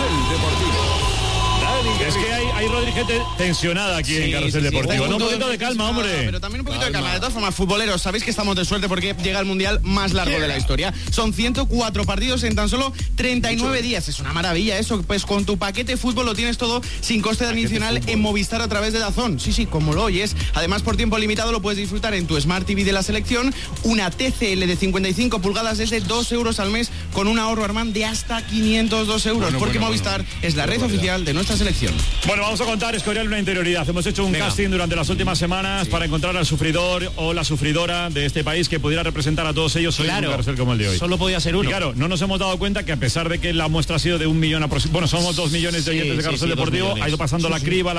Deportivo. Es que hay Rodríguez tensionada aquí en Carrusel Deportivo. Un poquito de calma, hombre. Pero también un poquito de calma. De todas formas, futboleros, sabéis que estamos de suerte porque llega el mundial más largo de la historia. Son 104 partidos en tan solo 39 días. Es una maravilla eso. Pues con tu paquete fútbol lo tienes todo sin coste adicional en Movistar a través de DAZN. Sí, como lo oyes. Además, por tiempo limitado lo puedes disfrutar en tu Smart TV de la selección. Una TCL de 55 pulgadas desde 2 euros al mes con un ahorro, Armand, de hasta 502 euros. Porque Movistar es la red oficial de nuestra selección. Bueno, vamos a contar, Escorial, una interioridad. Hemos hecho un casting durante las últimas semanas para encontrar al sufridor o la sufridora de este país que pudiera representar a todos ellos hoy en un carrusel como el de hoy. Solo podía ser uno. Y claro, no nos hemos dado cuenta que a pesar de que la muestra ha sido de 1 millón aproximadamente, bueno, somos 2 millones de oyentes de Carrusel Deportivo, ha ido pasando la criba.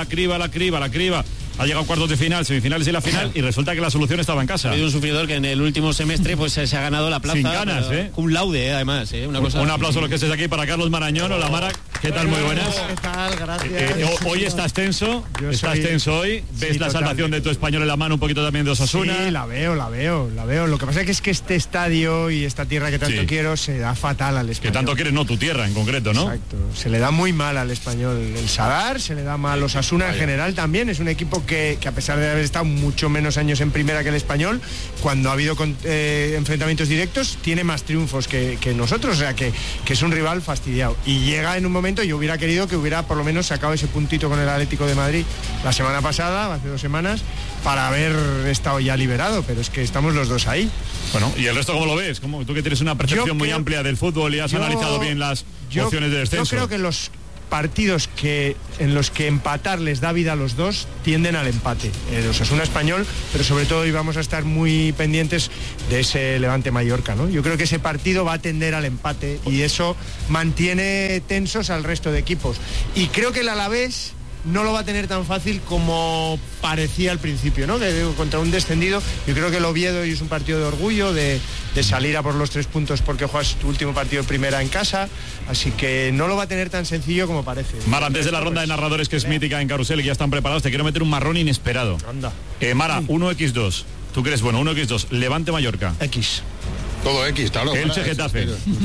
Ha llegado a cuartos de final, semifinales y la final, y resulta que la solución estaba en casa. Ha habido un sufridor que en el último semestre pues se ha ganado la plaza. Sin ganas, Un laude, además, una cosa. Un aplauso a los que estés aquí para Carlos Marañón. Hola, Mara, ¿qué tal? Muy buenas. ¿Qué tal? Gracias. Hoy estás tenso, tenso hoy. ¿Ves la salvación de tu Español en la mano, un poquito también de Osasuna? Sí, la veo. Lo que pasa es que este estadio y esta tierra que tanto quiero se da fatal al Español. Que tanto quieres, no, tu tierra en concreto, ¿no? Exacto. Se le da muy mal al Español el Sadar, se le da mal a Osasuna en general también. Es un equipo que a pesar de haber estado mucho menos años en primera que el Español, cuando ha habido enfrentamientos directos, tiene más triunfos que nosotros, o sea que es un rival fastidiado. Y llega en un momento, yo hubiera querido que hubiera por lo menos sacado ese puntito con el Atlético de Madrid la semana pasada, hace 2 semanas, para haber estado ya liberado, pero es que estamos los dos ahí. Bueno, ¿y el resto cómo lo ves? Tú que tienes una percepción muy amplia del fútbol y has analizado bien las opciones de descenso. Yo creo que los partidos en los que empatar les da vida a los dos tienden al empate. Osasuna Español, pero sobre todo hoy vamos a estar muy pendientes de ese Levante Mallorca, ¿no? Yo creo que ese partido va a tender al empate y eso mantiene tensos al resto de equipos. Y creo que el Alavés no lo va a tener tan fácil como parecía al principio, ¿no? Contra un descendido. Yo creo que el Oviedo es un partido de orgullo, de salir a por los 3 puntos porque juegas tu último partido de primera en casa, así que no lo va a tener tan sencillo como parece. Mara, antes de la ronda de narradores que es mítica en Carrusel y que ya están preparados, te quiero meter un marrón inesperado. Anda. Mara, 1x2. ¿Tú crees? Bueno, 1x2. Levante Mallorca. X. Todo X, claro. Elche Getafe.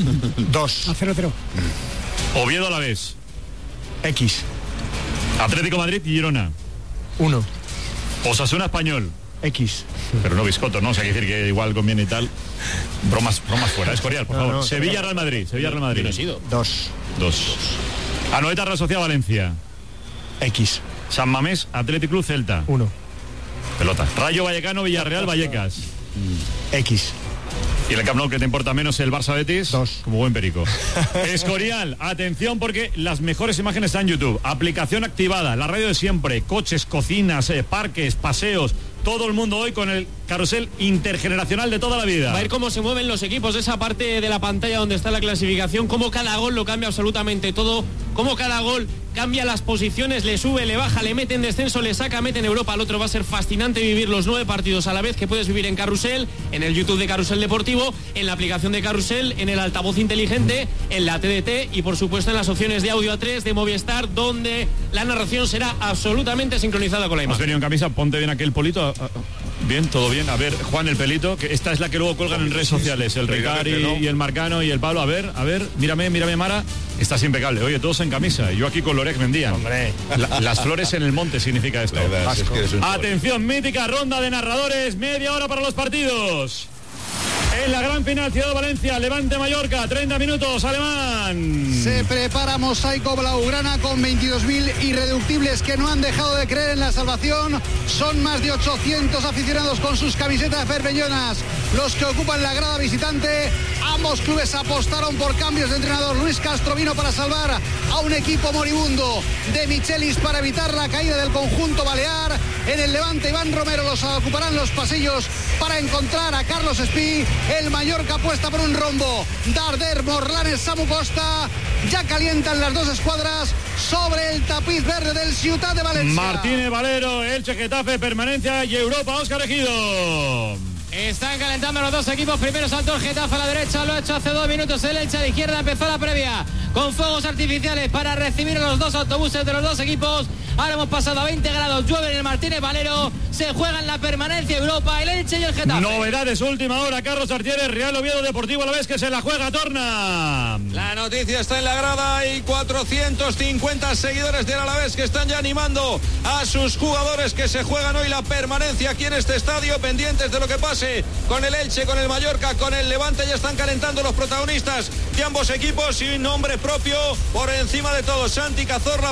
2. 0-0. Oviedo Alavés. X. Atlético Madrid y Girona. 1. Osasuna Español. X. Pero no biscoto, ¿no? O sea, hay que decir que igual conviene y tal. Bromas fuera, Escorial, por favor. No, Sevilla Real Madrid. Sevilla Real Madrid. 2. Anoeta Real Sociedad Valencia. X. San Mamés Athletic Club Celta. 1. Pelota. Rayo Vallecano Villarreal Vallecas. X. Y en el Camp Nou, que te importa menos el Barça Betis. 2. Como buen perico. Escorial, atención porque las mejores imágenes están en YouTube. Aplicación activada, la radio de siempre, coches, cocinas, parques, paseos. Todo el mundo hoy con el carrusel intergeneracional de toda la vida. Va a ver cómo se mueven los equipos, esa parte de la pantalla donde está la clasificación, cómo cada gol lo cambia absolutamente todo, cómo cada gol cambia las posiciones, le sube, le baja, le mete en descenso, le saca, mete en Europa al otro. Va a ser fascinante vivir los 9 partidos a la vez que puedes vivir en Carrusel, en el YouTube de Carrusel Deportivo, en la aplicación de Carrusel, en el altavoz inteligente, en la TDT y por supuesto en las opciones de audio A3 de Movistar, donde la narración será absolutamente sincronizada con la imagen. Has venido en camisa, ponte bien aquel polito. Bien, todo bien. A ver, Juan, el pelito, que esta es la que luego colgan en redes sociales, el Ricari y el Marcano y el Pablo. A ver, mírame, Mara. Estás impecable. Oye, todos en camisa. Y yo aquí con Lorec Mendía. Hombre. Las flores en el monte significa esto. Verdad, es que atención, mítica ronda de narradores, media hora para los partidos. En la gran final, Ciudad de Valencia, Levante Mallorca, 30 minutos, Alemán. Se prepara Mosaico Blaugrana con 22.000 irreductibles que no han dejado de creer en la salvación. Son más de 800 aficionados con sus camisetas bermellonas los que ocupan la grada visitante. Ambos clubes apostaron por cambios de entrenador. Luis Castro vino para salvar a un equipo moribundo. De Michelis para evitar la caída del conjunto balear. En el Levante, Iván Romero los ocuparán los pasillos para encontrar a Carlos Espí. El Mallorca apuesta por un rombo. Darder, Morlanes, Samu Costa. Ya calientan las dos escuadras sobre el tapiz verde del Ciutat de Valencia. Martínez Valero, Elche Getafe, permanencia y Europa, Óscar Ejido. Están calentando los dos equipos. Primero saltó el Getafe a la derecha, lo ha hecho hace 2 minutos el Elche a la izquierda. Empezó la previa con fuegos artificiales para recibir a los dos autobuses de los dos equipos. Ahora hemos pasado a 20 grados, llueve en el Martínez Valero, se juega en la permanencia Europa, el Elche y el Getafe. Novedades última hora, Carlos Tartiere, Real Oviedo Deportivo Alavés, que se la juega Torna. La noticia está en la grada y 450 seguidores del Alavés que están ya animando a sus jugadores que se juegan hoy la permanencia aquí en este estadio, pendientes de lo que pase con el Elche, con el Mallorca, con el Levante. Ya están calentando los protagonistas de ambos equipos y un nombre propio por encima de todo. Santi Cazorla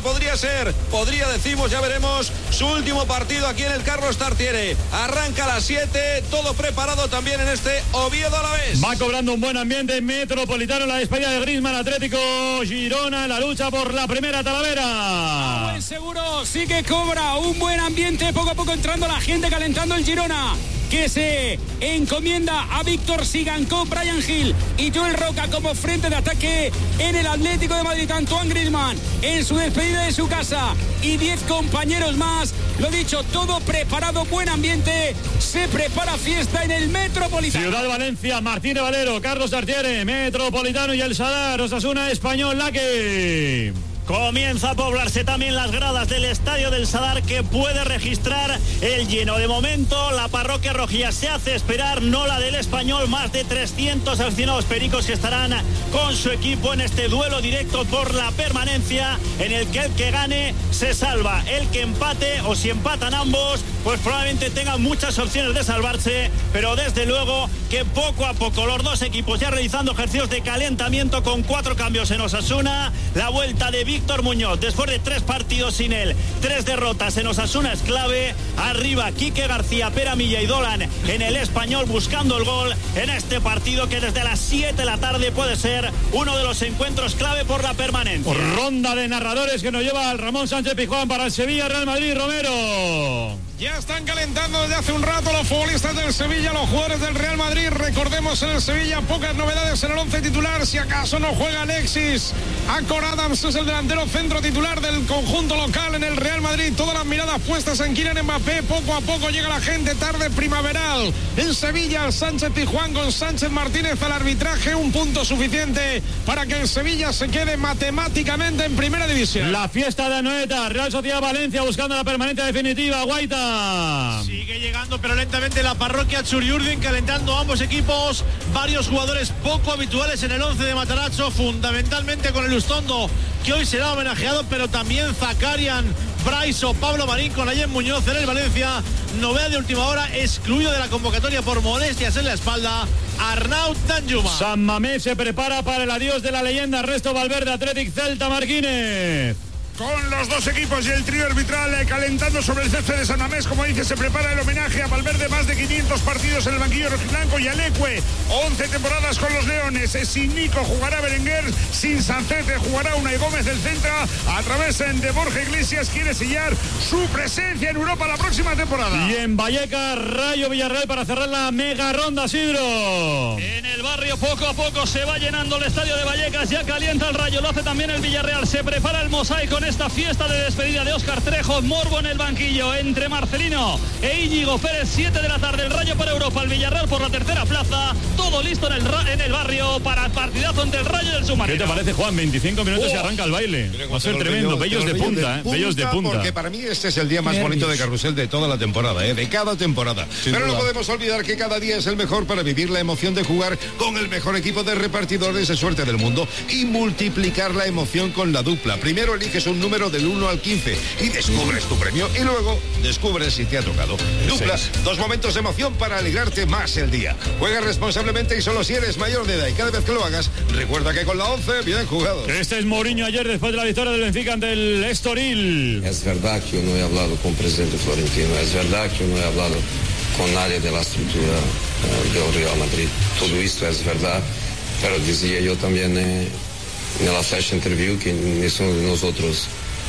decimos, ya veremos, su último partido aquí en el Carlos Tartiere. Arranca a las 7, todo preparado también en este Oviedo Alavés. Va cobrando un buen ambiente Metropolitano, la despedida de Griezmann, Atlético Girona, en la lucha por la primera Talavera. Buen seguro, sí que cobra un buen ambiente, poco a poco entrando la gente, calentando el Girona, que se encomienda a Víctor Sigankov, Brian Hill y Joel Roca como frente de ataque en el Atlético de Madrid. Antoine Griezmann en su despedida de su casa y 10 compañeros más. Lo dicho, todo preparado, buen ambiente, se prepara fiesta en el Metropolitano. Ciudad de Valencia, Martínez Valero, Carlos Tartiere, Metropolitano y el Sadar, Osasuna, Español, Laque. Comienza a poblarse también las gradas del Estadio del Sadar, que puede registrar el lleno. De momento la parroquia rojilla se hace esperar, no la del Español. Más de 300 aficionados pericos que estarán con su equipo en este duelo directo por la permanencia, en el que gane se salva, el que empate, o si empatan ambos, pues probablemente tengan muchas opciones de salvarse, pero desde luego que poco a poco los dos equipos ya realizando ejercicios de calentamiento con 4 cambios en Osasuna. La vuelta de Víctor Muñoz, después de 3 partidos sin él, 3 derrotas en Osasuna, es clave. Arriba Quique García, Pera Milla y Dolan en el Español buscando el gol en este partido que desde las 7 de la tarde puede ser uno de los encuentros clave por la permanencia. Ronda de narradores que nos lleva al Ramón Sánchez Pizjuán para el Sevilla, Real Madrid. Romero. Ya están calentando desde hace un rato los futbolistas del Sevilla, los jugadores del Real Madrid. Recordemos, en el Sevilla pocas novedades en el 11 titular, si acaso no juega Alexis. Acor Adams es el delantero centro titular del conjunto local en el Real Madrid. Todas las miradas puestas en Kylian Mbappé. Poco a poco llega la gente, tarde primaveral en Sevilla. Sánchez Pizjuán con Sánchez Martínez al arbitraje, un punto suficiente para que el Sevilla se quede matemáticamente en primera división. La fiesta de Anoeta, Real Sociedad Valencia buscando la permanencia definitiva. Guaita. Sigue llegando pero lentamente la parroquia Txuri-Urdin, calentando ambos equipos. Varios jugadores poco habituales en el 11 de Matarazzo, fundamentalmente con el Ustondo, que hoy será homenajeado, pero también Zakarian, Bryce o Pablo Marín con Ayem Muñoz en el Valencia. Novedad de última hora, excluido de la convocatoria por molestias en la espalda, Arnaut Danjuma. San Mamés se prepara para el adiós de la leyenda Ernesto Valverde, Athletic Celta Marquínez. Con los dos equipos y el trío arbitral calentando sobre el césped de San Mamés, como dice, se prepara el homenaje a Valverde. Más de 500 partidos en el banquillo rojiblanco, y Alecue, 11 temporadas con los Leones. Sin Nico jugará Berenguer, sin Sancete jugará Unai Gómez del Centra. A través de Borja Iglesias quiere sellar su presencia en Europa la próxima temporada. Y en Vallecas, Rayo Villarreal para cerrar la mega ronda, Sidro. En el barrio poco a poco se va llenando el estadio de Vallecas, ya calienta el Rayo, lo hace también el Villarreal. Se prepara el mosaico en esta fiesta de despedida de Óscar Trejo. Morbo en el banquillo entre Marcelino e Íñigo Pérez. 7 de la tarde, el Rayo por Europa, el Villarreal por la tercera plaza. Todo listo en el barrio para el partidazo entre el Rayo y el Submarino. ¿Qué te parece, Juan? 25 minutos y arranca el baile. Va a ser tremendo, bellos de punta, bellos de punta. Porque para mí este es el día más bonito de carrusel de toda la temporada, de cada temporada. Pero no podemos olvidar que cada día es el mejor para vivir la emoción de jugar con el mejor equipo de repartidores de suerte del mundo y multiplicar la emoción con la dupla. Primero eliges un número del 1 al 15 y descubres tu premio, y luego descubres si te ha tocado. Dupla, 2 momentos de emoción para alegrarte más el día. Juega responsablemente y solo si eres mayor de edad, y cada vez que lo hagas, recuerda que con la 11 bien jugado. Este es Mourinho ayer después de la victoria del Benfica ante el Estoril. Es verdad que yo no he hablado con el presidente Florentino, es verdad que yo no he hablado con nadie de la estructura del Real Madrid. Todo esto es verdad, pero decía yo también en la flash interview que ninguno de nosotros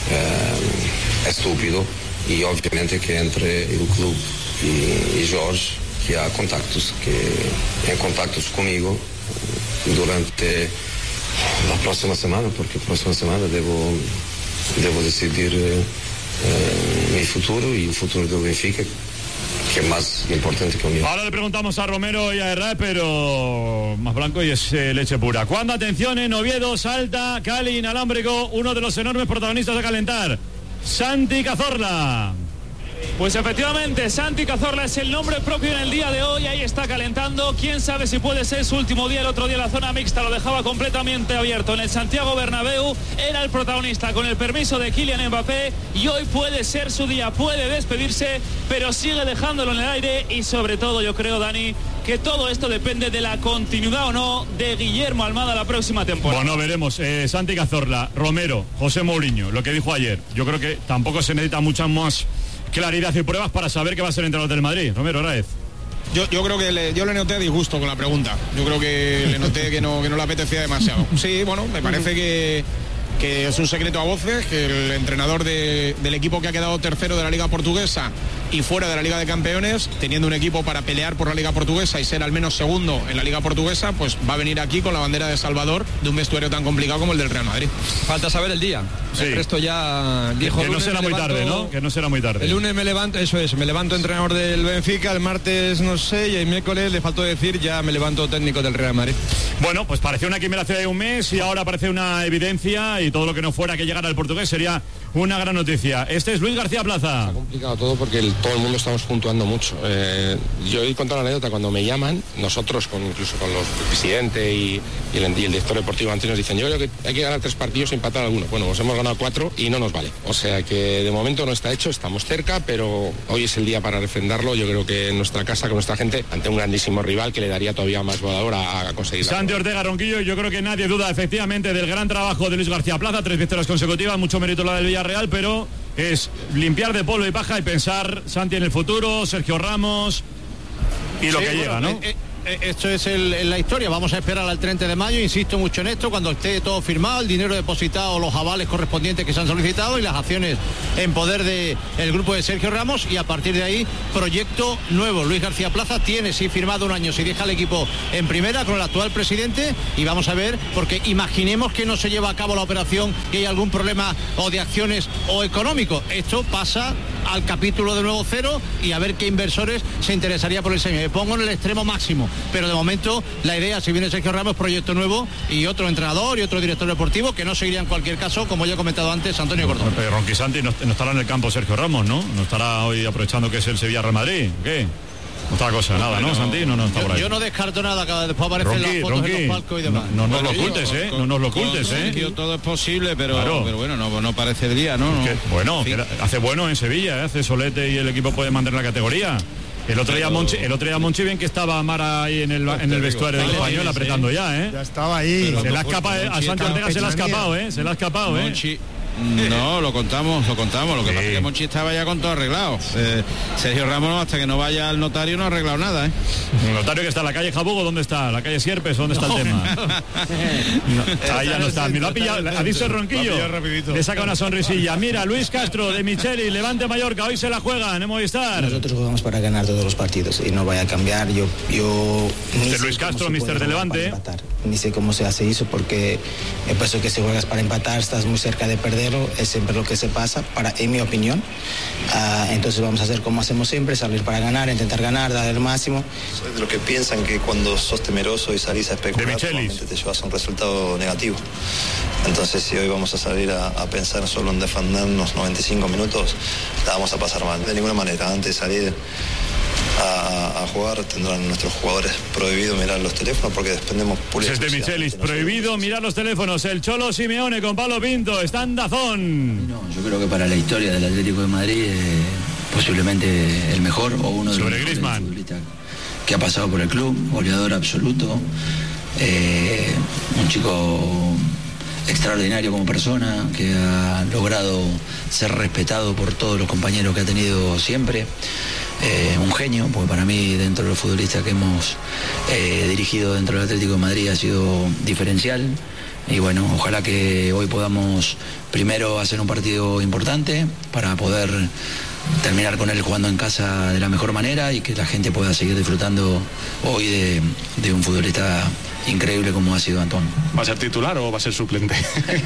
estúpido, y obviamente que entre el club y Jorge, que hay contactos, que en contactos conmigo durante la próxima semana, porque la próxima semana debo decidir mi futuro y el futuro del Benfica, que es más importante que un día. Ahora le preguntamos a Romero y a Herrera, pero más blanco y es leche pura. Cuando, atención, en Oviedo salta Cali inalámbrico, uno de los enormes protagonistas de calentar, Santi Cazorla. Pues efectivamente, Santi Cazorla es el nombre propio en el día de hoy, ahí está calentando, quién sabe si puede ser su último día. El otro día la zona mixta lo dejaba completamente abierto en el Santiago Bernabéu, era el protagonista con el permiso de Kylian Mbappé y hoy puede ser su día, puede despedirse, pero sigue dejándolo en el aire y sobre todo yo creo, Dani, que todo esto depende de la continuidad o no de Guillermo Almada la próxima temporada. Bueno, veremos. Santi Cazorla, Romero, José Mourinho, lo que dijo ayer, yo creo que tampoco se necesita muchas más claridad y pruebas para saber que va a ser entrenador del Madrid. Romero, Raez. Yo creo que yo le noté a disgusto con la pregunta. Yo creo que le noté que no le apetecía demasiado. Sí, bueno, me parece que es un secreto a voces, que el entrenador del equipo que ha quedado tercero de la Liga Portuguesa y fuera de la Liga de Campeones, teniendo un equipo para pelear por la Liga Portuguesa y ser al menos segundo en la Liga Portuguesa, pues va a venir aquí con la bandera de Salvador de un vestuario tan complicado como el del Real Madrid. Falta saber el día. Sí. El resto ya dijo que no será muy tarde, ¿no? Que no será muy tarde. El lunes me levanto, eso es, me levanto entrenador del Benfica, el martes no sé, y el miércoles le faltó decir ya me levanto técnico del Real Madrid. Bueno, pues parecía una quimera hace un mes y ahora parece una evidencia, y todo lo que no fuera que llegara al portugués sería una gran noticia. Este es Luis García Plaza. Está complicado todo porque todo el mundo estamos puntuando mucho. Yo he contado la anécdota, cuando me llaman, nosotros, incluso con los presidente y el director deportivo antes nos dicen, yo creo que hay que ganar 3 partidos y empatar alguno. Bueno, pues hemos ganado 4 y no nos vale. O sea que de momento no está hecho, estamos cerca, pero hoy es el día para refrendarlo. Yo creo que en nuestra casa, con nuestra gente, ante un grandísimo rival que le daría todavía más volador a conseguir. Santi Ortega, Ronquillo, yo creo que nadie duda efectivamente del gran trabajo de Luis García Plaza, 3 victorias consecutivas, mucho mérito la del Villarreal, pero es limpiar de polvo y paja y pensar, Santi, en el futuro, Sergio Ramos y lo que llega, ¿no? Esto es la historia, vamos a esperar al 30 de mayo, insisto mucho en esto, cuando esté todo firmado, el dinero depositado, los avales correspondientes que se han solicitado y las acciones en poder del grupo de Sergio Ramos, y a partir de ahí, proyecto nuevo. Luis García Plaza tiene, sí, firmado un año, si deja el equipo en primera con el actual presidente, y vamos a ver, porque imaginemos que no se lleva a cabo la operación, que hay algún problema o de acciones o económico. Esto pasa al capítulo de nuevo cero y a ver qué inversores se interesaría por el señor. Me pongo en el extremo máximo, pero de momento la idea, si viene Sergio Ramos, proyecto nuevo y otro entrenador y otro director deportivo, que no seguiría en cualquier caso, como ya he comentado antes, Antonio Cordón. Pero Ronqui, Santi, no estará en el campo Sergio Ramos, ¿no? No estará hoy aprovechando que es el Sevilla Real Madrid, ¿qué? Otra cosa, nada, ¿no, Santi? No está por ahí. Yo no descarto nada, cada después aparecen las fotos en los palcos y demás. No nos lo ocultes, no nos lo ocultes, Todo es posible, pero bueno, no parece el día, ¿no? Bueno, hace bueno en Sevilla, hace solete y el equipo puede mantener la categoría. El otro día Monchi bien que estaba Mara ahí en el vestuario del Español apretando ya, Ya estaba ahí. Se le ha escapado, a Santi Ortega se le ha escapado, se le ha escapapado, Monchi. No, lo contamos. Lo que pasa es que Monchi estaba ya con todo arreglado. Sergio Ramos, hasta que no vaya al notario, no ha arreglado nada, El notario que está en la calle Jabugo, ¿dónde está? ¿La calle Sierpes? ¿Dónde está el tema? Ahí ya no está. Me lo ha pillado. Ha dicho el Ronquillo. Le saca una sonrisilla. Mira, Luis Castro de Micheli, Levante Mallorca. Hoy se la juegan en Movistar. Nosotros jugamos para ganar todos los partidos y no vaya a cambiar. Yo Luis Castro, mister de Levante. Ni sé cómo se hace eso, porque me parece que si juegas para empatar estás muy cerca de perderlo, es siempre lo que se pasa, en mi opinión. Entonces vamos a hacer como hacemos siempre, salir para ganar, intentar ganar, dar el máximo. Soy de los que piensan que cuando sos temeroso y salís a especular, normalmente te llevas a un resultado negativo. Entonces si hoy vamos a salir a pensar solo en defendernos 95 minutos, la vamos a pasar mal. De ninguna manera, antes de salir a jugar tendrán nuestros jugadores prohibido mirar los teléfonos porque dependemos públicamente. Es de Michelis, prohibido mirar los teléfonos. El Cholo Simeone con Pablo Pinto, está en DAZN. No, yo creo que para la historia del Atlético de Madrid posiblemente el mejor o uno de los mejores futbolistas que ha pasado por el club, goleador absoluto, un chico extraordinario como persona, que ha logrado ser respetado por todos los compañeros que ha tenido siempre. Un genio, porque para mí, dentro de los futbolistas que hemos dirigido dentro del Atlético de Madrid, ha sido diferencial. Y bueno, ojalá que hoy podamos primero hacer un partido importante para poder terminar con él jugando en casa de la mejor manera y que la gente pueda seguir disfrutando hoy de un futbolista increíble como ha sido Antoine. ¿Va a ser titular o va a ser suplente?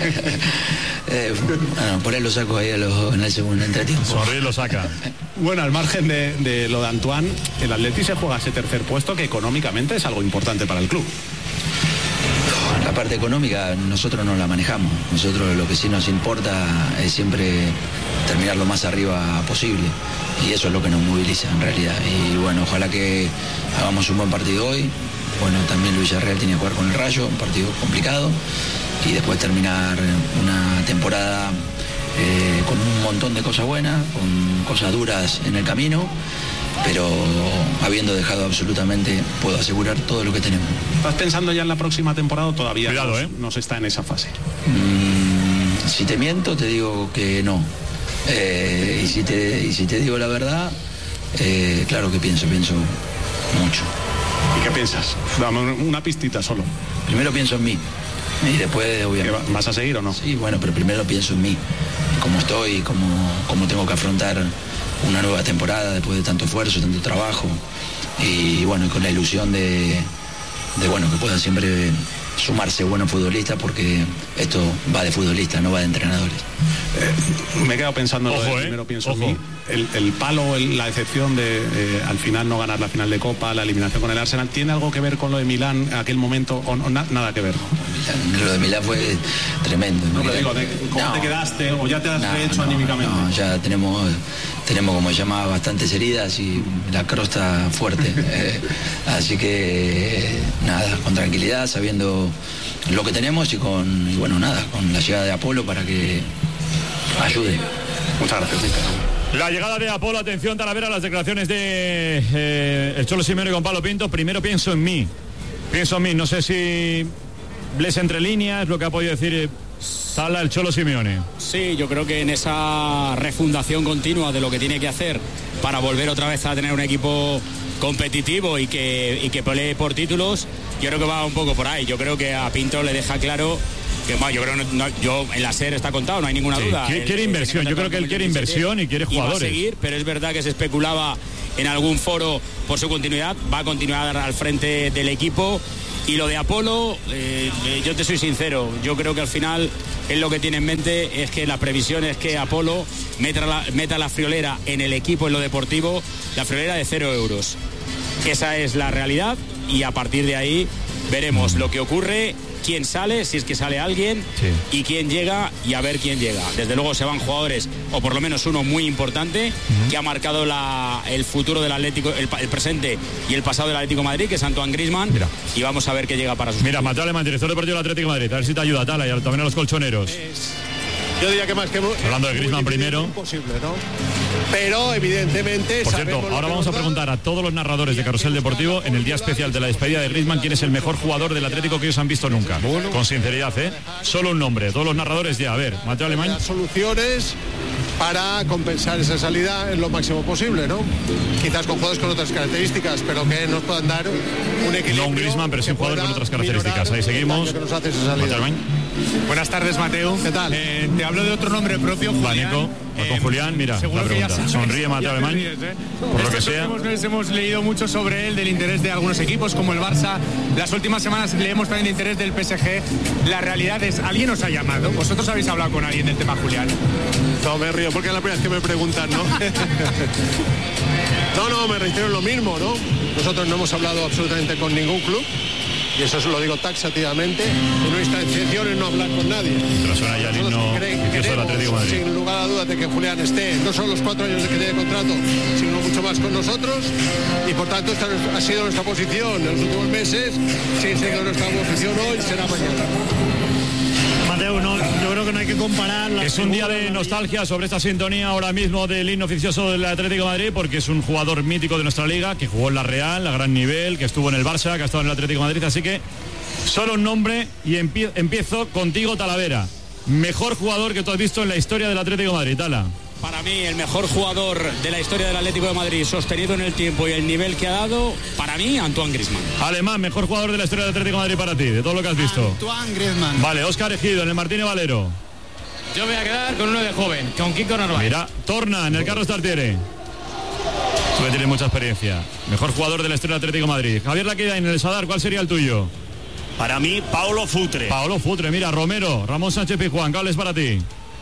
Bueno, por él lo saco ahí en el segundo entretiempo. Sonríe lo saca. Bueno, al margen de lo de Antoine, el Atleti se juega ese tercer puesto que económicamente es algo importante para el club. La parte económica nosotros no la manejamos. Nosotros lo que sí nos importa es siempre terminar lo más arriba posible. Y eso es lo que nos moviliza en realidad. Y bueno, ojalá que hagamos un buen partido hoy. Bueno, también Luis Villarreal tiene que jugar con el Rayo, un partido complicado. Y después terminar una temporada con un montón de cosas buenas, con cosas duras en el camino. Pero habiendo dejado absolutamente, puedo asegurar todo lo que tenemos. ¿Estás pensando ya en la próxima temporada o todavía no se está en esa fase? Si te miento, te digo que no. Y si te digo la verdad, claro que pienso mucho. ¿Y qué piensas? Dame una pistita solo. Primero pienso en mí. Y después, obviamente. ¿Vas a seguir o no? Sí, bueno, pero primero pienso en mí. Cómo estoy, cómo tengo que afrontar una nueva temporada después de tanto esfuerzo, tanto trabajo. Y bueno, con la ilusión de bueno, que puedan siempre sumarse buenos futbolistas, porque esto va de futbolistas, no va de entrenadores. Me he quedado pensando en lo de primero pienso en mí. El palo, la decepción de al final no ganar la final de Copa, la eliminación con el Arsenal, ¿tiene algo que ver con lo de Milán aquel momento o nada que ver? Lo de Milán fue tremendo. No, pero digo, ¿cómo te quedaste o ya te has rehecho anímicamente? No, ya tenemos como llamaba bastantes heridas y la crosta fuerte. Así que nada, con tranquilidad, sabiendo lo que tenemos y con la llegada de Apolo para que ayude. Muchas gracias, Víctor. La llegada de Apolo, atención Talavera, las declaraciones de el Cholo Simeone con Pablo Pinto. Primero pienso en mí, no sé si lees entre líneas lo que ha podido decir Sala el Cholo Simeone. Sí, yo creo que en esa refundación continua de lo que tiene que hacer para volver otra vez a tener un equipo competitivo y que pelee por títulos, yo creo que va un poco por ahí. Yo creo que a Pinto le deja claro que, bueno, yo creo yo en la SER está contado, no hay ninguna duda. Quiere inversión, yo creo que él quiere inversión y quiere jugadores. Va a seguir, pero es verdad que se especulaba en algún foro por su continuidad, va a continuar al frente del equipo. Y lo de Apolo, yo te soy sincero, yo creo que al final él lo que tiene en mente es que la previsión es que Apolo meta la friolera en el equipo, en lo deportivo, la friolera de 0 euros. Esa es la realidad y a partir de ahí veremos lo que ocurre, quién sale, si es que sale alguien, y quién llega y a ver quién llega. Desde luego se van jugadores, o por lo menos uno muy importante, que ha marcado el futuro del Atlético, el presente y el pasado del Atlético de Madrid, que es Antoine Griezmann. Mira. Y vamos a ver qué llega para sus. Mira, Mateo Alemán, director deportivo del Atlético de Madrid, a ver si te ayuda, Tala, y también a los colchoneros. Yo diría que más que hablando de Griezmann primero. Imposible, ¿no? Pero evidentemente. Por cierto, ahora vamos a preguntar a todos los narradores de Carrusel Deportivo en el día especial de la despedida de Griezmann quién es el mejor jugador del Atlético que ellos han visto nunca. Bueno. Con sinceridad, solo un nombre. Todos los narradores ya. A ver, Mateo Alemán. Las soluciones para compensar esa salida en lo máximo posible, ¿no? Quizás con jugadores con otras características, pero que nos puedan dar un equilibrio. No un Griezmann, pero sí un jugador con otras características. Ahí seguimos. Buenas tardes, Mateo. ¿Qué tal? Te hablo de otro nombre propio, Julián. Con Julián, mira, la pregunta. Sonríe Mateo Alemán. Por lo que sea. Hemos leído mucho sobre él, del interés de algunos equipos, como el Barça. Las últimas semanas leemos también de interés del PSG. La realidad es, ¿alguien os ha llamado? ¿Vosotros habéis hablado con alguien del tema Julián? No, me río porque es la primera vez que me preguntan, ¿no? No, me reitero en lo mismo, ¿no? Nosotros no hemos hablado absolutamente con ningún club. Y eso se lo digo taxativamente, y nuestra intención es no hablar con nadie. Sin lugar a dudas de que Julián esté no solo los 4 años de que tiene contrato, sino mucho más con nosotros, y por tanto esta ha sido nuestra posición en los últimos meses. Si sigue nuestra posición hoy, será mañana. Mateo, yo creo que no hay que comparar. Es un día de nostalgia sobre esta sintonía ahora mismo del himno oficioso del Atlético de Madrid, porque es un jugador mítico de nuestra liga, que jugó en la Real a gran nivel, que estuvo en el Barça, que ha estado en el Atlético de Madrid, así que solo un nombre y empiezo contigo, Talavera. Mejor jugador que tú has visto en la historia del Atlético de Madrid, Tala. Para mí, el mejor jugador de la historia del Atlético de Madrid, sostenido en el tiempo y el nivel que ha dado, para mí, Antoine Griezmann. Alemán, mejor jugador de la historia del Atlético de Madrid para ti, de todo lo que has visto. Antoine Griezmann. Vale, Óscar Ejido, en el Martínez Valero. Yo me voy a quedar con uno de joven, con Kiko Narváez. Mira, Torna, en el Carlos Tartiere. Tú que tienes mucha experiencia. Mejor jugador de la historia del Atlético de Madrid. Javier Laqueda, en el Sadar, ¿cuál sería el tuyo? Para mí, Paulo Futre. Paulo Futre, mira, Romero, Ramón Sánchez Pizjuán, ¿cuál es para ti?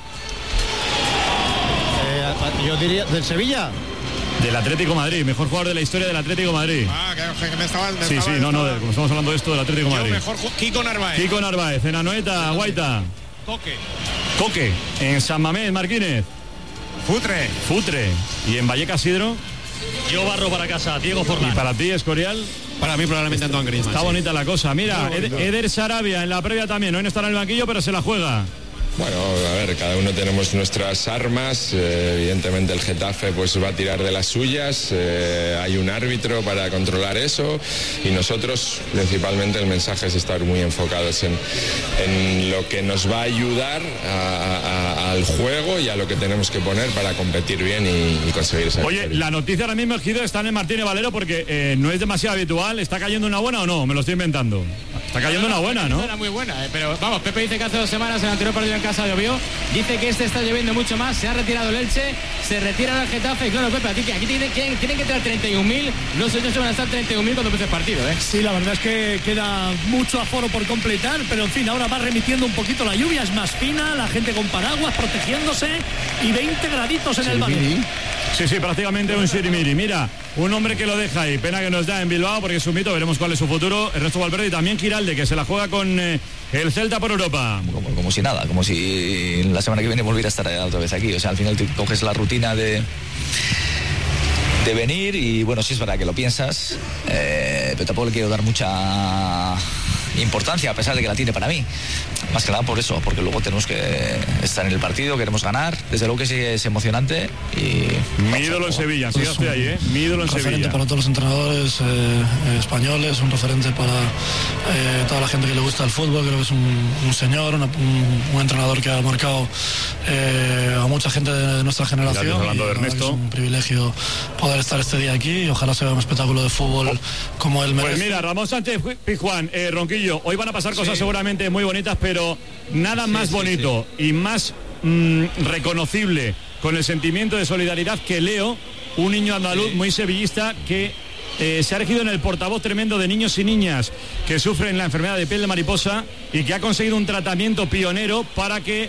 Yo diría, ¿del Sevilla? Del Atlético de Madrid, mejor jugador de la historia del Atlético de Madrid. Que me estaba... Sí, como estamos hablando de esto del Atlético de Madrid. Mejor Kiko Narváez. Kiko Narváez, en Anoeta, Guaita. Coque, en San Mamés, Marquínez. Futre. Y en Vallecas, Sidro. Yo barro para casa, Diego Forlán. ¿Y para ti, Escorial? Para mí probablemente Antoine Griezmann. Está bonita la cosa. Mira, Eder Sarabia en la previa también. Hoy no está en el banquillo, pero se la juega. Bueno, a ver, cada uno tenemos nuestras armas. Evidentemente el Getafe pues va a tirar de las suyas. Hay un árbitro para controlar eso y nosotros principalmente el mensaje es estar muy enfocados en lo que nos va a ayudar al juego y a lo que tenemos que poner para competir bien y conseguir esa victoria. Oye, la noticia ahora mismo, Ejido, está en el Martínez Valero porque no es demasiado habitual. ¿Está cayendo una buena o no? Me lo estoy inventando. Está cayendo una buena, ¿no? Era muy buena, pero vamos, Pepe dice que hace 2 semanas en el anterior partido en casa llovió. Dice que está lloviendo mucho más. Se ha retirado el Elche, se retira el Getafe. Y claro, Pepe, aquí tienen que entrar 31.000. No sé si van a estar 31.000 cuando empiece el partido, ¿eh? Sí, la verdad es que queda mucho aforo por completar, pero en fin, ahora va remitiendo un poquito la lluvia, es más fina, la gente con paraguas protegiéndose y 20 graditos en el Valero. Sí, prácticamente un sirimiri. Mira, un hombre que lo deja ahí. Pena que nos da en Bilbao porque es un mito. Veremos cuál es su futuro. Ernesto Valverde y también Giralde, que se la juega con el Celta por Europa. Como si nada, como si la semana que viene volviera a estar otra vez aquí. O sea, al final te coges la rutina de venir y bueno, sí es verdad que lo piensas, pero tampoco le quiero dar mucha importancia a pesar de que la tiene para mí. Más que nada por eso, porque luego tenemos que estar en el partido, queremos ganar. Desde luego que sí es emocionante y... Mi ídolo en Sevilla, sígase ahí, ¿eh? Mi ídolo en Sevilla. Un referente para todos los entrenadores españoles, un referente para toda la gente que le gusta el fútbol. Creo que es un señor, un entrenador que ha marcado a mucha gente de nuestra generación. Hablando de Ernesto. Es un privilegio poder estar este día aquí y ojalá sea un espectáculo de fútbol como él merece. Pues mira, Ramón Sánchez Pizjuán, Ronquillo, hoy van a pasar cosas seguramente muy bonitas, pero nada más bonito y más reconocible con el sentimiento de solidaridad que Leo, un niño andaluz muy sevillista que se ha elegido en el portavoz tremendo de niños y niñas que sufren la enfermedad de piel de mariposa y que ha conseguido un tratamiento pionero para que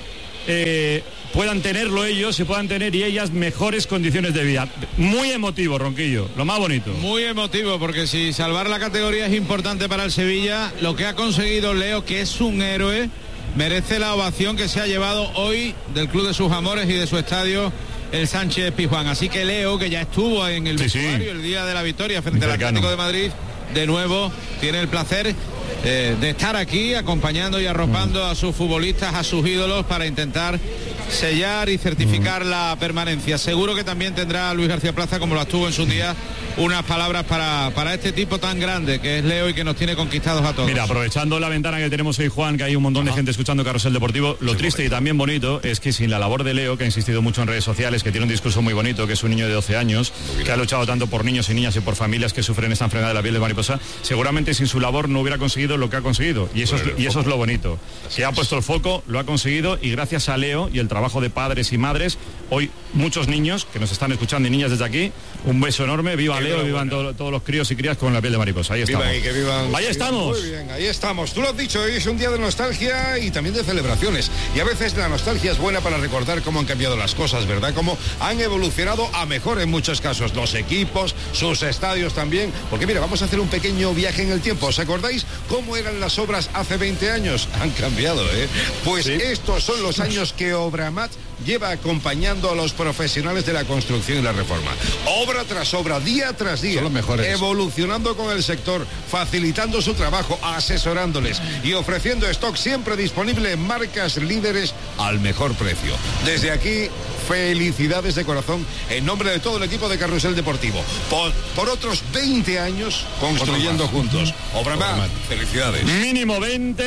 puedan tenerlo ellos y puedan tener y ellas mejores condiciones de vida. Muy emotivo, Ronquillo, lo más bonito. Muy emotivo, porque si salvar la categoría es importante para el Sevilla, lo que ha conseguido Leo, que es un héroe, merece la ovación que se ha llevado hoy del club de sus amores y de su estadio, el Sánchez Pizjuán. Así que Leo, que ya estuvo en el vestuario el día de la victoria frente al Atlético de Madrid, de nuevo tiene el placer de estar aquí acompañando y arropando a sus futbolistas, a sus ídolos, para intentar sellar y certificar la permanencia. Seguro que también tendrá Luis García Plaza, como las tuvo en su día, unas palabras para este tipo tan grande que es Leo y que nos tiene conquistados a todos. Mira, aprovechando la ventana que tenemos hoy, Juan, que hay un montón de gente escuchando Carrusel Deportivo, lo triste y también bonito es que sin la labor de Leo, que ha insistido mucho en redes sociales, que tiene un discurso muy bonito, que es un niño de 12 años, que ha luchado tanto por niños y niñas y por familias que sufren esta enfermedad de la piel de mariposa, seguramente sin su labor no hubiera conseguido lo que ha conseguido. Y eso es lo bonito, que ha puesto el foco, lo ha conseguido, y gracias a Leo y el trabajo de padres y madres, hoy muchos niños que nos están escuchando y niñas desde aquí, un beso enorme, viva Leo, vivan todos los críos y crías con la piel de mariposa. Ahí estamos. Vivan y que vivan. Ahí estamos. Muy bien, ahí estamos. Tú lo has dicho, hoy es un día de nostalgia y también de celebraciones. Y a veces la nostalgia es buena para recordar cómo han cambiado las cosas, ¿verdad? Cómo han evolucionado a mejor en muchos casos los equipos, sus estadios también. Porque mira, vamos a hacer un pequeño viaje en el tiempo. ¿Os acordáis cómo eran las obras hace 20 años? Han cambiado, ¿eh? Pues ¿sí? Estos son los años que Obramat lleva acompañando a los profesionales de la construcción y la reforma. Obra tras obra, día tras día. Son los mejores. Evolucionando con el sector, facilitando su trabajo, asesorándoles y ofreciendo stock siempre disponible en marcas líderes al mejor precio. Desde aquí, felicidades de corazón en nombre de todo el equipo de Carrusel Deportivo. Por otros 20 años construyendo juntos. Obramat, felicidades. Mínimo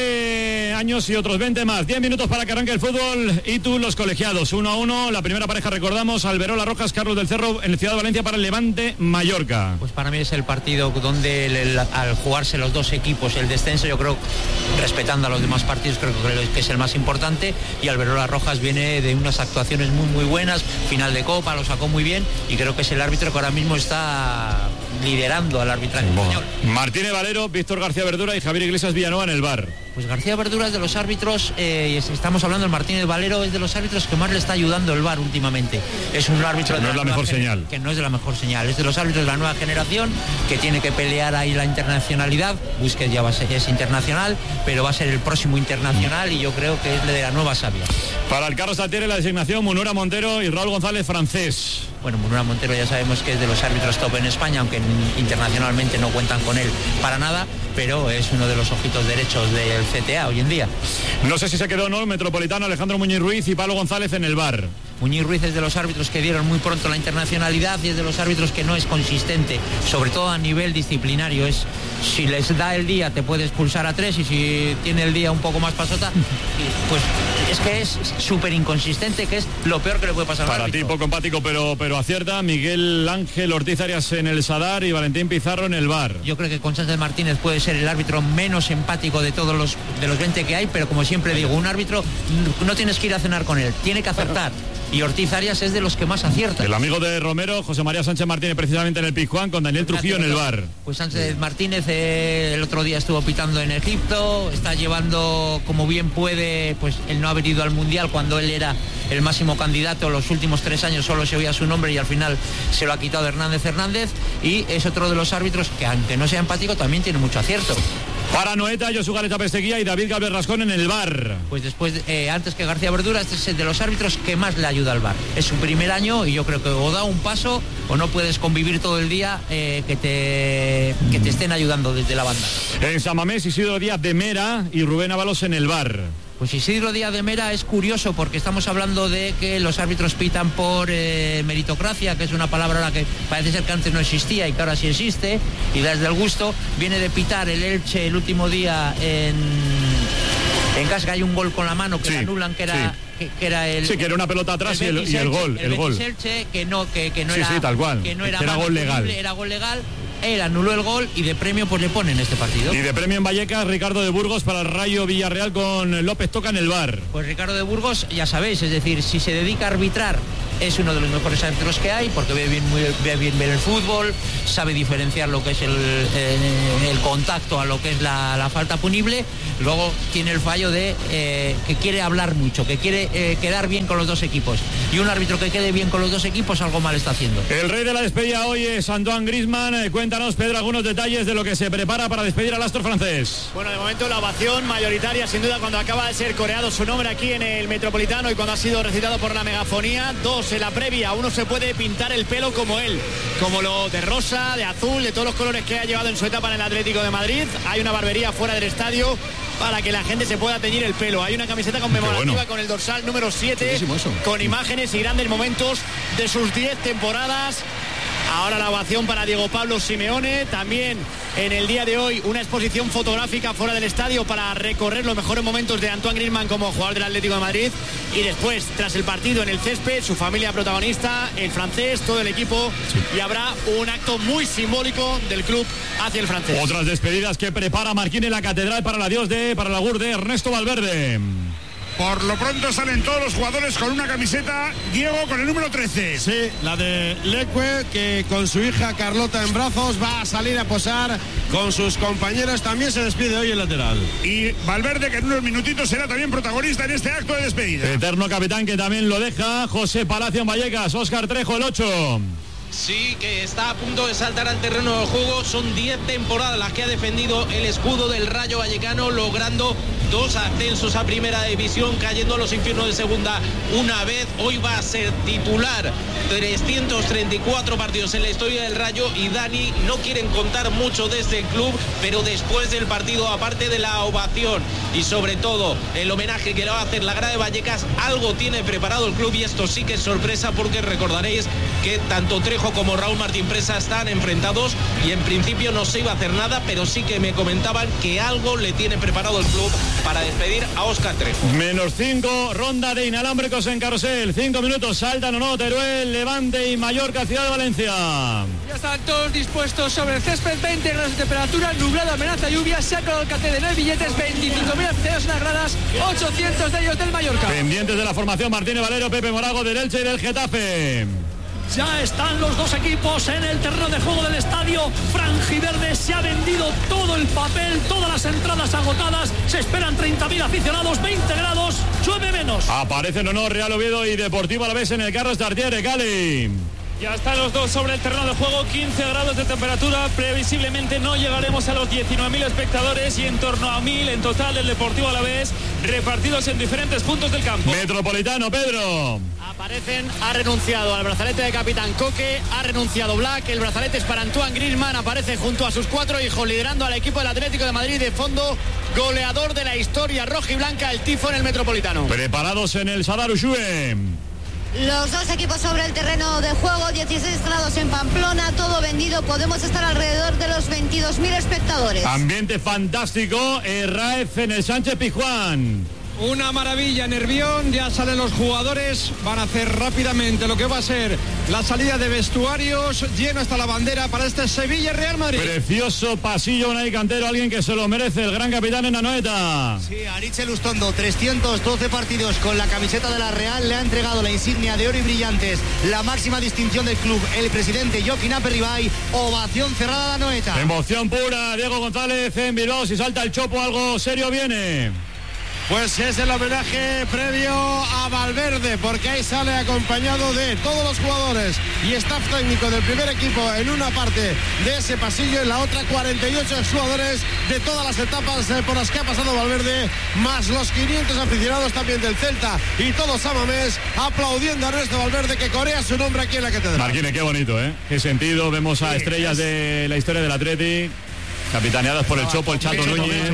20 años y otros 20 más. 10 minutos para que arranque el fútbol. Y tú, los colegiados. 1-1. La primera pareja, recordamos, Alberola Rojas, Carlos del Cerro, en la Ciudad de Valencia para el Levante Mallorca. Pues para mí es el partido donde al jugarse los dos equipos el descenso, yo creo, respetando a los demás partidos, creo que es el más importante. Y Alberola Rojas viene de unas actuaciones muy buenas, final de Copa, lo sacó muy bien y creo que es el árbitro que ahora mismo está liderando al arbitraje español. Martínez Valero, Víctor García Verdura y Javier Iglesias Villanueva en el VAR. Pues García Verdura es de los árbitros, estamos hablando del Martínez Valero, es de los árbitros que más le está ayudando el VAR últimamente. Es un árbitro que no es la mejor señal. Que no es de la mejor señal, es de los árbitros de la nueva generación que tiene que pelear ahí la internacionalidad. Busquets ya es internacional, pero va a ser el próximo internacional y yo creo que es de la nueva savia. Para el Carlos Altieri la designación Munura Montero y Raúl González francés. Bueno, Munura Montero ya sabemos que es de los árbitros top en España, aunque internacionalmente no cuentan con él para nada, pero es uno de los ojitos derechos del CTA hoy en día. No sé si se quedó o no el Metropolitano, Alejandro Muñiz Ruiz y Pablo González en el VAR. Muñiz Ruiz es de los árbitros que dieron muy pronto la internacionalidad y es de los árbitros que no es consistente, sobre todo a nivel disciplinario. Si les da el día te puede expulsar a 3 y si tiene el día un poco más pasota, pues es que es súper inconsistente, que es lo peor que le puede pasar a un árbitro. Para ti poco empático, pero acierta. Miguel Ángel Ortiz Arias en el Sadar y Valentín Pizarro en el VAR. Yo creo que con Sánchez Martínez puede ser el árbitro menos empático de todos los 20 que hay, pero como siempre digo, un árbitro no tienes que ir a cenar con él, tiene que acertar. Y Ortiz Arias es de los que más acierta. El amigo de Romero, José María Sánchez Martínez, precisamente en el Pizjuán, con Daniel Trujillo en el VAR. Pues Sánchez Martínez el otro día estuvo pitando en Egipto, está llevando como bien puede, pues el no haber ido al Mundial cuando él era el máximo candidato. Los últimos 3 años solo se oía su nombre y al final se lo ha quitado Hernández y es otro de los árbitros que, aunque no sea empático, también tiene mucho acierto. Para Noeta, Josu Gareta Pesteguía y David Galvez Rascón en el VAR. Pues después, antes que García Verdura, este es de los árbitros que más le ayuda al VAR. Es su primer año y yo creo que o da un paso o no puedes convivir todo el día que te estén ayudando desde la banda. En San Mamés, Isidro Díaz de Mera y Rubén Ábalos en el VAR. Pues Isidro Díaz de Mera es curioso porque estamos hablando de que los árbitros pitan por meritocracia, que es una palabra ahora que parece ser que antes no existía y que ahora sí existe, y desde el gusto viene de pitar el Elche el último día en casa, hay un gol con la mano que le anulan, que era... Sí. Que era el... Sí, que era una pelota atrás y el gol. El gol. Elche, que no era... Sí, tal cual. Que no era gol legal. Era gol legal. Él anuló el gol y de premio pues le ponen este partido. Y de premio en Vallecas, Ricardo de Burgos para el Rayo Villarreal con López Toca en el VAR. Pues Ricardo de Burgos, ya sabéis, es decir, si se dedica a arbitrar, es uno de los mejores árbitros que hay porque ve bien ver el fútbol, sabe diferenciar lo que es el contacto a lo que es la falta punible. Luego tiene el fallo de que quiere hablar mucho, que quiere quedar bien con los dos equipos. Y un árbitro que quede bien con los dos equipos algo mal está haciendo. El rey de la despedida hoy es Antoine Griezmann. Cuéntanos, Pedro, algunos detalles de lo que se prepara para despedir al astro francés. Bueno, de momento la ovación mayoritaria, sin duda, cuando acaba de ser coreado su nombre aquí en el Metropolitano y cuando ha sido recitado por la megafonía. 2 en la previa, uno se puede pintar el pelo como él, como lo de rosa, de azul, de todos los colores que ha llevado en su etapa en el Atlético de Madrid. Hay una barbería fuera del estadio para que la gente se pueda teñir el pelo. Hay una camiseta conmemorativa con el dorsal número 7, con imágenes y grandes momentos de sus 10 temporadas. Ahora la ovación para Diego Pablo Simeone. También en el día de hoy una exposición fotográfica fuera del estadio para recorrer los mejores momentos de Antoine Griezmann como jugador del Atlético de Madrid. Y después, tras el partido en el césped, su familia protagonista, el francés, todo el equipo. Y habrá un acto muy simbólico del club hacia el francés. Otras despedidas que prepara Marquín en la Catedral para el adiós para la GUR de Ernesto Valverde. Por lo pronto salen todos los jugadores con una camiseta, Diego, con el número 13. Sí, la de Leque, que con su hija Carlota en brazos va a salir a posar con sus compañeros. También se despide hoy el lateral. Y Valverde, que en unos minutitos será también protagonista en este acto de despedida. Eterno capitán que también lo deja, José Palacio en Vallecas, Óscar Trejo el 8. Sí, que está a punto de saltar al terreno de juego. Son 10 temporadas las que ha defendido el escudo del Rayo Vallecano, logrando 2 ascensos a primera división, cayendo a los infiernos de segunda una vez. Hoy va a ser titular 334 partidos en la historia del Rayo, y Dani, no quieren contar mucho de este club, pero después del partido, aparte de la ovación y sobre todo el homenaje que le va a hacer la grada de Vallecas, algo tiene preparado el club, y esto sí que es sorpresa, porque recordaréis que tanto Trejo como Raúl Martín Presa están enfrentados y en principio no se iba a hacer nada, pero sí que me comentaban que algo le tiene preparado el club para despedir a Óscar Trejo. -5, ronda de inalámbricos en Carrusel. 5 minutos, saltan o no Teruel, Levante y Mallorca, Ciudad de Valencia. Ya están todos dispuestos sobre el césped, 20 grados de temperatura, nublado, amenaza lluvia, se ha colocado el cartel en el billetes, 25.000 aficionados en las gradas, 800 de ellos del Mallorca. Pendientes de la formación, Martínez Valero, Pepe Morago del Elche y del Getafe. Ya están los dos equipos en el terreno de juego del estadio franjiverde. Se ha vendido todo el papel, todas las entradas agotadas. Se esperan 30.000 aficionados, 20 grados, llueve menos. Aparecen o no Real Oviedo y Deportivo Alavés en el Carlos Tartiere, Cali. Ya están los dos sobre el terreno de juego, 15 grados de temperatura, previsiblemente no llegaremos a los 19.000 espectadores y en torno a 1.000 en total del Deportivo Alavés, repartidos en diferentes puntos del campo. Metropolitano, Pedro. Aparecen, ha renunciado al brazalete de capitán Coque, ha renunciado Black, el brazalete es para Antoine Griezmann, aparece junto a sus 4 hijos liderando al equipo del Atlético de Madrid, de fondo goleador de la historia rojiblanca, el tifo en el Metropolitano. Preparados en el Sadar Ushue. Los dos equipos sobre el terreno de juego, 16 grados en Pamplona, todo vendido, podemos estar alrededor de los 22.000 espectadores. Ambiente fantástico, Raef en el Sánchez Pizjuán. Una maravilla, Nervión, ya salen los jugadores, van a hacer rápidamente lo que va a ser la salida de vestuarios, lleno hasta la bandera para este Sevilla-Real Madrid. Precioso pasillo, Unai Cantero, alguien que se lo merece, el gran capitán en Anoeta. Sí, Aritz Lustondo, 312 partidos con la camiseta de la Real, le ha entregado la insignia de oro y brillantes, la máxima distinción del club, el presidente Joaquín Aperribay, ovación cerrada de Anoeta. Emoción pura, Diego González en Bilbao, si salta el chopo algo serio viene. Pues es el homenaje previo a Valverde, porque ahí sale acompañado de todos los jugadores y staff técnico del primer equipo en una parte de ese pasillo, en la otra 48 jugadores de todas las etapas por las que ha pasado Valverde, más los 500 aficionados también del Celta y todos a Mamés aplaudiendo a Ernesto Valverde, que corea su nombre aquí en la catedral. Marquine, qué bonito, ¿eh? Qué sentido, vemos a estrellas de la historia del Atleti, capitaneadas por el Chopo, el Chato Núñez.